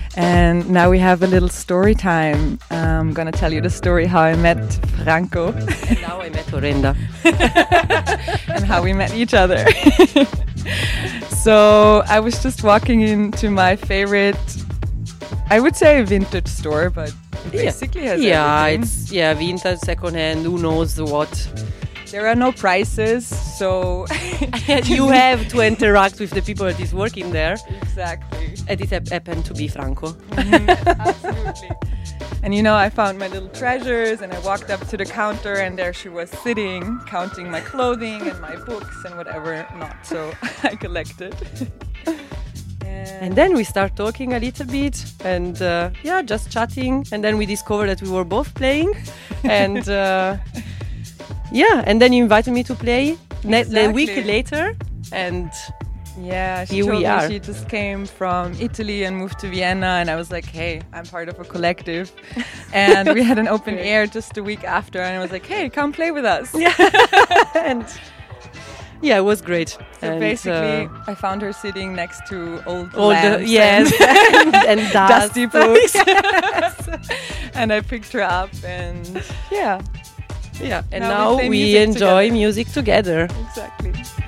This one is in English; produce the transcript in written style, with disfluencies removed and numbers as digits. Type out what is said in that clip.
And now we have a little story time. I'm gonna tell you the story how I met Franco. And now I met Orenda. And how we met each other. So I was just walking into my favorite, I would say vintage store, but it basically has everything. It's vintage, second hand, who knows what. There are no prices, so you have to interact with the people that is working there. Exactly. And it happened to be Franco. Absolutely. And you know, I found my little treasures and I walked up to the counter and there she was sitting, counting my clothing and my books and whatever not. So I collected. And then we start talking a little bit and just chatting. And then we discovered that we were both playing. And and then you invited me to play the week later. And she here told we me are. she just came from Italy and moved to Vienna, and I was like, hey, I'm part of a collective. And we had an open air just a week after, and I was like, hey, come play with us. And it was great. So basically, I found her sitting next to old lamps and dusty books. And I picked her up, and and now we enjoy music together. Exactly.